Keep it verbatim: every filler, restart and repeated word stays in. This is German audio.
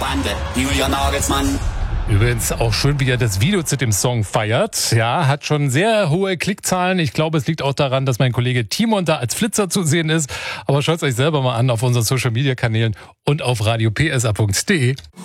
Bande, Julian Nagelsmann. Übrigens auch schön, wie er das Video zu dem Song feiert. Ja, hat schon sehr hohe Klickzahlen. Ich glaube, es liegt auch daran, dass mein Kollege Timon da als Flitzer zu sehen ist. Aber schaut es euch selber mal an auf unseren Social-Media-Kanälen und auf radio p s a punkt d e.